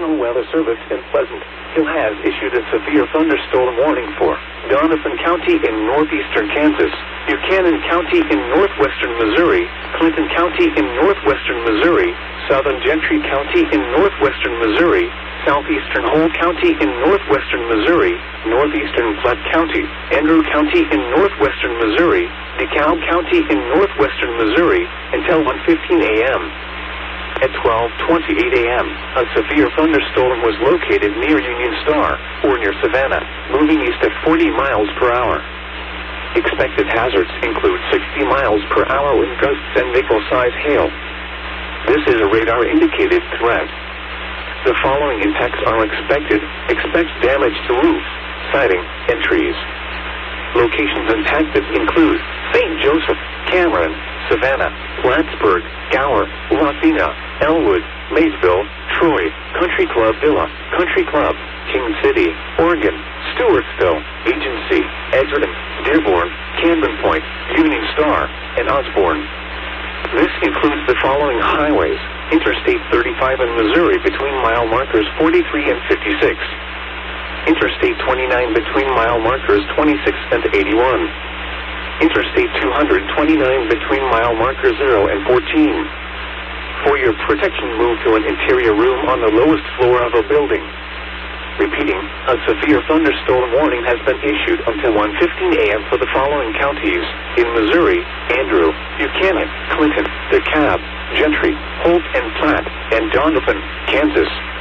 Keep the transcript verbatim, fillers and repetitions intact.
National Weather Service in Pleasant Hill has issued a severe thunderstorm warning for Donovan County in northeastern Kansas, Buchanan County in northwestern Missouri, Clinton County in northwestern Missouri, Southern Gentry County in northwestern Missouri, southeastern Whole County in northwestern Missouri, northeastern Platte County, Andrew County in northwestern Missouri, DeKalb County in northwestern Missouri, until one fifteen a m At twelve twenty-eight a m, a severe thunderstorm was located near Union Star, or near Savannah, moving east at forty miles per hour. Expected hazards include sixty miles per hour wind gusts and nickel-size hail. This is a radar-indicated threat. The following impacts are expected. Expect damage to roofs, siding, and trees. Locations impacted include Saint Joseph, Cameron, Savannah, Plattsburgh, Gower, Wathena, Elwood, Maysville, Troy, Country Club Villa, Country Club, King City, Oregon, Stewartsville, Agency, Edgerton, Dearborn, Camden Point, Union Star, and Osborne. This includes the following highways: Interstate thirty-five in Missouri between mile markers forty-three and fifty-six. Interstate twenty-nine between mile markers twenty-six and eighty-one. Interstate two twenty-nine between mile markers zero and fourteen. For your protection, move to an interior room on the lowest floor of a building. Repeating, a severe thunderstorm warning has been issued until one fifteen a m for the following counties in Missouri: Andrew, Buchanan, Clinton, DeKalb, Gentry, Holt and Platte, and Donovan, Kansas.